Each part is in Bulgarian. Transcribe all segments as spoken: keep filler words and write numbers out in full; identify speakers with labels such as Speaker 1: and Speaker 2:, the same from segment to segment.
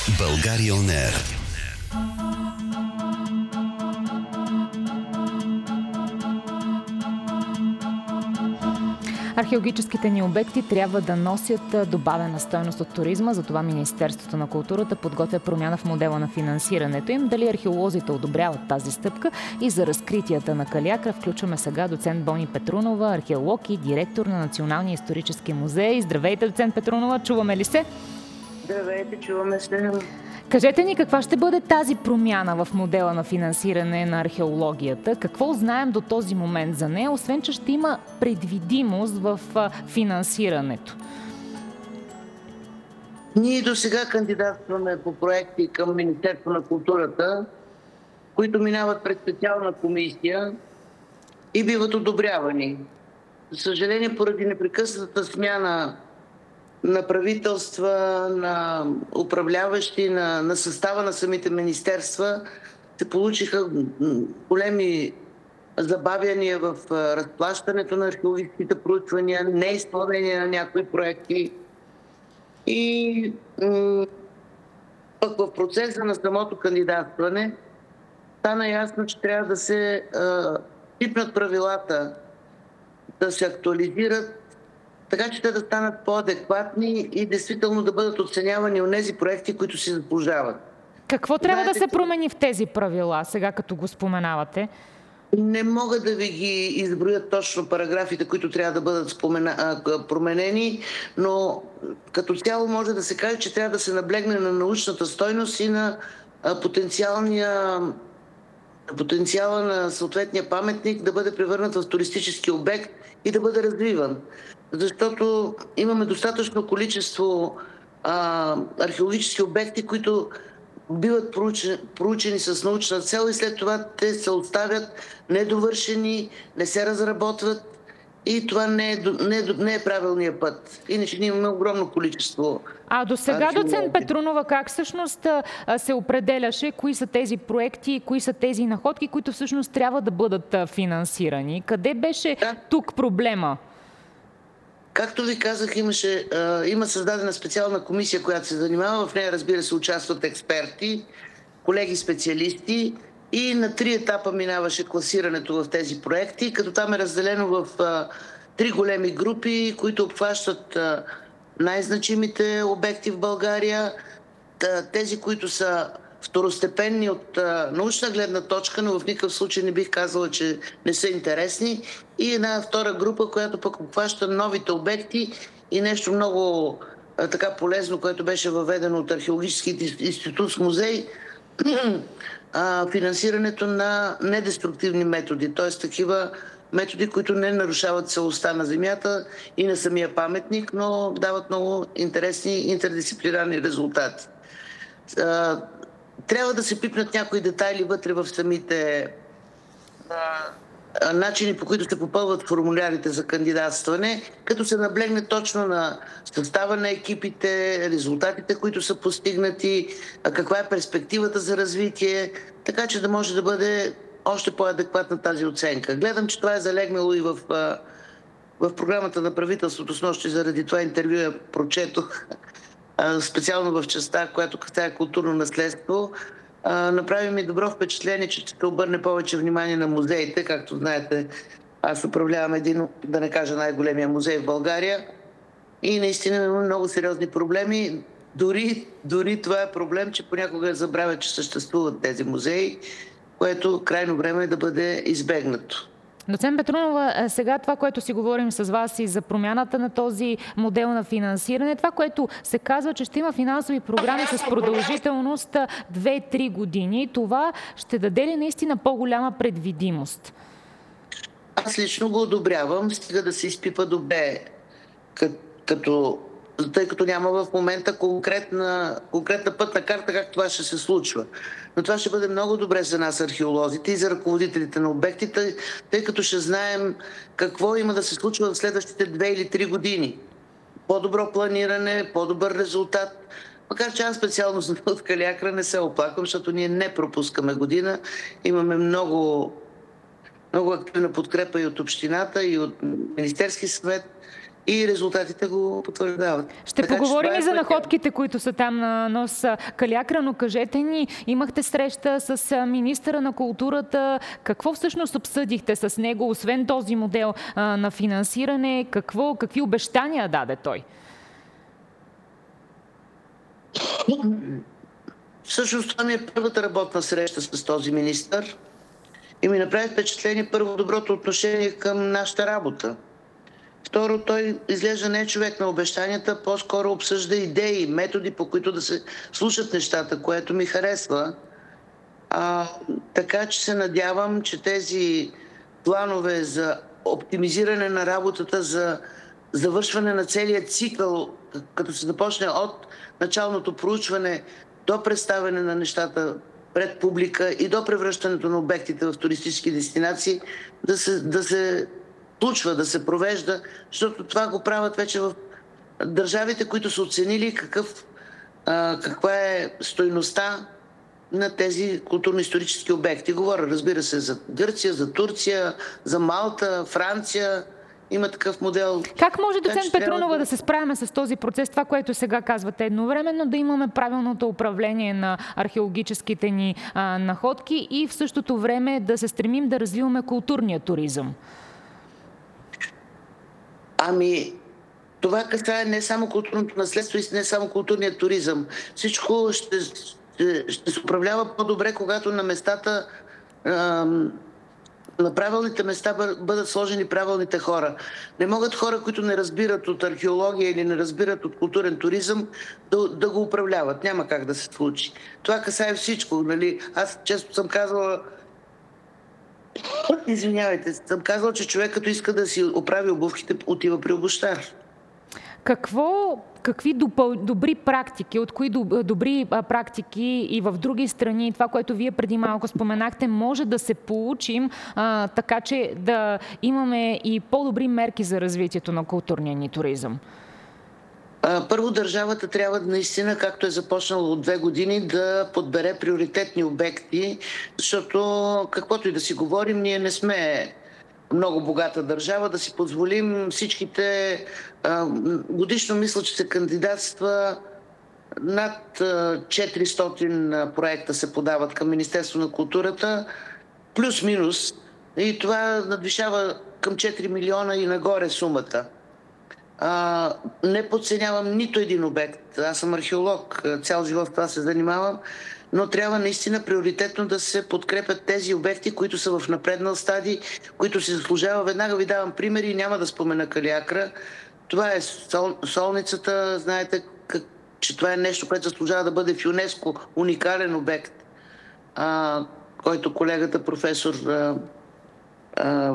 Speaker 1: България он ер.
Speaker 2: Археологическите ни обекти трябва да носят добавена стойност от туризма, затова Министерството на културата подготвя промяна в модела на финансирането им. Дали археолозите одобряват тази стъпка и за разкритията на Калиакра включваме сега доцент Бони Петрунова, археолог и директор на Националния исторически музей. Здравейте, доцент Петрунова, чуваме ли се?
Speaker 3: Здравейте, чуваме се.
Speaker 2: Кажете ни, каква ще бъде тази промяна в модела на финансиране на археологията? Какво знаем до този момент за нея, освен че ще има предвидимост в финансирането?
Speaker 3: Ние до сега кандидатстваме по проекти към Министерство на културата, които минават пред специална комисия и биват одобрявани. За съжаление, поради непрекъснатата смяна на правителства, на управляващи, на, на състава на самите министерства, се получиха големи забавяния в разплащането на археологическите проучвания, неизпълнение на някои проекти. И м- пък в процеса на самото кандидатстване стана ясно, че трябва да се а, пипнат правилата, да се актуализират, така че те да станат по-адекватни и действително да бъдат оценявани от тези проекти, които си заслужават.
Speaker 2: Какво трябва Знаете, да се промени в тези правила, сега като го споменавате?
Speaker 3: Не мога да ви ги изброят точно параграфите, които трябва да бъдат спомена... променени, но като цяло може да се каже, че трябва да се наблегне на научната стойност и на потенциалния потенциала на съответния паметник да бъде превърнат в туристически обект и да бъде развиван. Защото имаме достатъчно количество а, археологически обекти, които биват проучени, проучени с научна цел и след това те се оставят недовършени, не се разработват и това не е, не е, не е правилният път. Иначе ние имаме огромно количество.
Speaker 2: А до сега, доцент Петрунова, как всъщност се определяше кои са тези проекти, кои са тези находки, които всъщност трябва да бъдат финансирани? Къде беше да. тук проблема?
Speaker 3: Както ви казах, имаше, а, има създадена специална комисия, която се занимава. В нея, разбира се, участват експерти, колеги специалисти и на три етапа минаваше класирането в тези проекти, като там е разделено в а, три големи групи, които обхващат а, най-значимите обекти в България, тези, които са второстепенни от а, научна гледна точка, но в никакъв случай не бих казала, че не са интересни, и една втора група, която пък обхваща новите обекти и нещо много а, така полезно, което беше въведено от Археологически институт с музей, а, финансирането на недеструктивни методи, т.е. такива методи, които не нарушават целостта на земята и на самия паметник, но дават много интересни интердисциплинарни резултати. Трябва да се пипнат някои детайли вътре в самите а, начини, по които се попълват формулярите за кандидатстване, като се наблегне точно на състава на екипите, резултатите, които са постигнати, каква е перспективата за развитие, така че да може да бъде още по-адекватна тази оценка. Гледам, че това е залегнало и в, в програмата на правителството снощи, заради това интервю я прочетох, специално в частта, която касае културно наследство. Направи ми добро впечатление, че ще обърне повече внимание на музеите. Както знаете, аз управлявам един, да не кажа най-големия музей в България и наистина има много сериозни проблеми. Дори, дори това е проблем, че понякога забравя, че съществуват тези музеи, което крайно време е да бъде избегнато.
Speaker 2: Доцент Петрунова, сега това, което си говорим с вас и за промяната на този модел на финансиране, това, което се казва, че ще има финансови програми с продължителност две-три години, това ще даде ли наистина по-голяма предвидимост?
Speaker 3: Аз лично го одобрявам, стига да се изпипа добре, като, тъй като няма в момента конкретна, конкретна пътна карта как това ще се случва. Но това ще бъде много добре за нас, археолозите, и за ръководителите на обектите, тъй като ще знаем какво има да се случва в следващите две или три години. По-добро планиране, по-добър резултат. Макар че аз специално от Калиакра не се оплаквам, защото ние не пропускаме година. Имаме много, много активна подкрепа и от общината, и от Министерски съвет. И резултатите го потвърждават.
Speaker 2: Ще
Speaker 3: Така,
Speaker 2: поговорим и за
Speaker 3: е
Speaker 2: находките, които са там на нос Калиакра, но кажете ни, имахте среща с министъра на културата. Какво всъщност обсъдихте с него, освен този модел а, на финансиране? Какво, какви обещания даде той?
Speaker 3: Всъщност това ми е първата работна среща с този министър и ми направи впечатление първо доброто отношение към нашата работа. Второ, той изглежда не човек на обещанията, по-скоро обсъжда идеи, методи, по които да се слушат нещата, което ми харесва. А, така че се надявам, че тези планове за оптимизиране на работата, за завършване на целия цикъл, като се започне от началното проучване до представяне на нещата пред публика и до превръщането на обектите в туристически дестинации, да се, да се случва, да се провежда, защото това го правят вече в държавите, които са оценили какъв, а, каква е стойността на тези културно-исторически обекти. Говоря, разбира се, за Гърция, за Турция, за Малта, Франция. Има такъв модел.
Speaker 2: Как може, доцент Петрунова, да се справяме с този процес? Това, което сега казвате, едновременно да имаме правилното управление на археологическите ни а, находки и в същото време да се стремим да развиваме културния туризъм?
Speaker 3: Ами, това касае не само културното наследство и не само културния туризъм. Всичко ще, ще, ще се управлява по-добре, когато на местата, на правилните места бъдат сложени правилните хора. Не могат хора, които не разбират от археология или не разбират от културен туризъм, да, да го управляват. Няма как да се случи. Това касае всичко. Нали? Аз често съм казвала, Извинявайте, съм казала, че човек като иска да си оправи обувките, отива при обущар.
Speaker 2: Какво, какви допъл... добри практики, от кои добри практики и в други страни, това, което вие преди малко споменахте, може да се получим, а, така че да имаме и по-добри мерки за развитието на културния ни туризъм?
Speaker 3: Първо, държавата трябва наистина, както е започнало от две години, да подбере приоритетни обекти, защото каквото и да си говорим, ние не сме много богата държава, да си позволим всичките... Годишно мисля, че се кандидатства над четиристотин проекта се подават към Министерството на културата, плюс-минус, и това надвишава към четири милиона и нагоре сумата. А, не подценявам нито един обект. Аз съм археолог, цял живот с това се занимавам, но трябва наистина приоритетно да се подкрепят тези обекти, които са в напреднал стадий, които се заслужава. Веднага ви давам примери, няма да спомена Калиакра. Това е сол, солницата, знаете, как, че това е нещо, което заслужава да бъде в ЮНЕСКО уникален обект, а, който колегата професор а, а,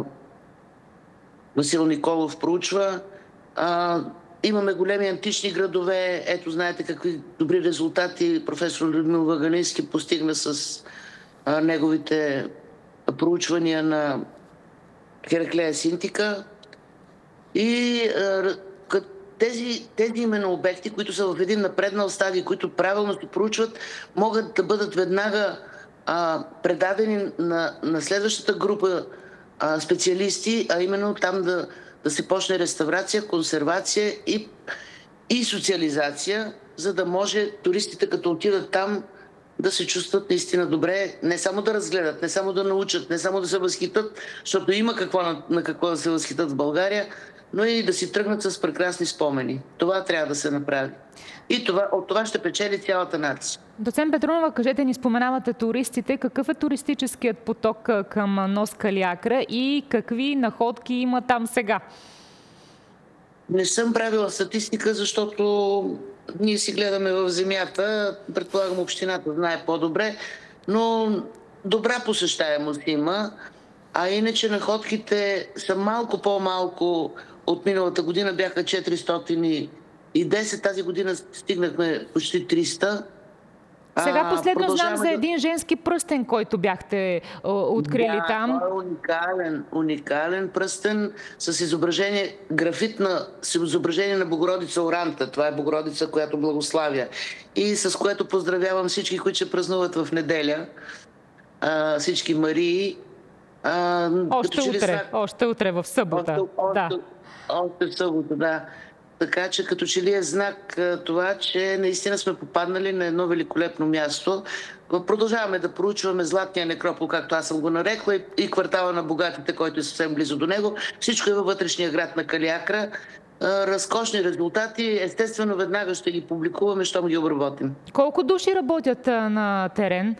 Speaker 3: Васил Николов проучва. А, имаме големи антични градове. Ето, знаете какви добри резултати професор Людмил Вагалински постигна с а, неговите проучвания на Хераклея Синтика. И а, тези, тези именно обекти, които са в един напреднал стадий, които правилно се проучват, могат да бъдат веднага а, предадени на, на следващата група а, специалисти, а именно там да да се почне реставрация, консервация и, и социализация, за да може туристите, като отидат там, да се чувстват наистина добре, не само да разгледат, не само да научат, не само да се възхитат, защото има какво, на, на какво да се възхитат в България, но и да си тръгнат с прекрасни спомени. Това трябва да се направи. И това, от това ще печели цялата нация.
Speaker 2: Доцент Петрунова, кажете ни, споменавате туристите. Какъв е туристическият поток към нос Калиакра и какви находки има там сега?
Speaker 3: Не съм правила статистика, защото ние си гледаме в земята. Предполагам, общината знае по-добре, но добра посещаемост има. А иначе находките са малко по-малко от миналата година, бяха четиристотин и десет, тази година стигнахме почти триста.
Speaker 2: Сега последно а, знам за един женски пръстен, който бяхте а, открили
Speaker 3: да,
Speaker 2: там.
Speaker 3: Да, уникален, уникален пръстен с изображение, графитна, с изображение на Богородица Оранта. Това е Богородица, която благославя. И с което поздравявам всички, които ще празнуват в неделя. А, всички Марии. А,
Speaker 2: още утре,
Speaker 3: са...
Speaker 2: още утре в събота.
Speaker 3: Още,
Speaker 2: да.
Speaker 3: още, Още в събота, да. Така че като че ли е знак това, че наистина сме попаднали на едно великолепно място. Продължаваме да проучваме Златния некропол, както аз съм го нарекла, и квартала на богатите, който е съвсем близо до него. Всичко е във вътрешния град на Калиакра. Разкошни резултати. Естествено, веднага ще ги публикуваме, щом ги обработим.
Speaker 2: Колко души работят на терен?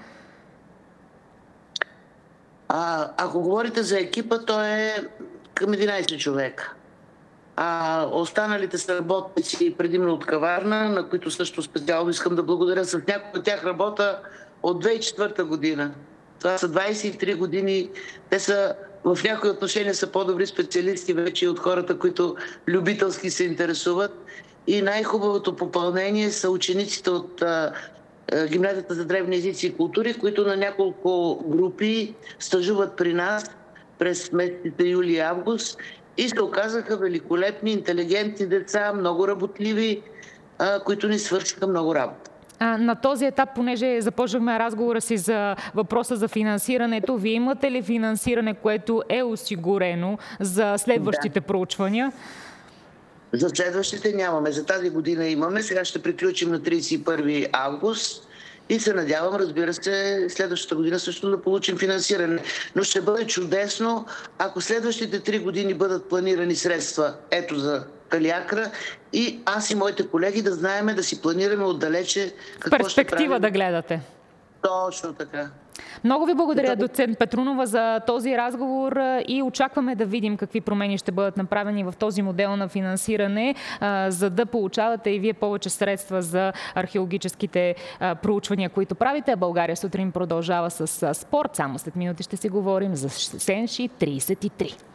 Speaker 3: А, ако говорите за екипа, то е към единайсет човека. А останалите са работници предимно от каварна, на които също специално искам да благодаря. С някои от тях работа от две хиляди и четвърта година. Това са двайсет и три години. Те са в някои отношения са по-добри специалисти вече от хората, които любителски се интересуват. И най-хубавото попълнение са учениците от а, а, Гимназията за древни езици и култури, които на няколко групи стажуват при нас през месеците юли и август и се оказаха великолепни, интелигентни деца, много работливи, а, които ни свършиха много работа.
Speaker 2: А, на този етап, понеже започнахме разговора си за въпроса за финансирането, вие имате ли финансиране, което е осигурено за следващите да. проучвания?
Speaker 3: За следващите нямаме. За тази година имаме. Сега ще приключим на трийсет и първи август и се надявам, разбира се, следващата година също да получим финансиране. Но ще бъде чудесно, ако следващите три години бъдат планирани средства ето за Калиакра и аз и моите колеги да знаеме да си планираме отдалече какво
Speaker 2: перспектива
Speaker 3: ще правим.
Speaker 2: Да гледате.
Speaker 3: Точно така.
Speaker 2: Много ви благодаря, доцент Петрунова, за този разговор и очакваме да видим какви промени ще бъдат направени в този модел на финансиране, за да получавате и вие повече средства за археологическите проучвания, които правите. България сутрин продължава с спорт. Само след минути ще си говорим за Сенши трийсет и три.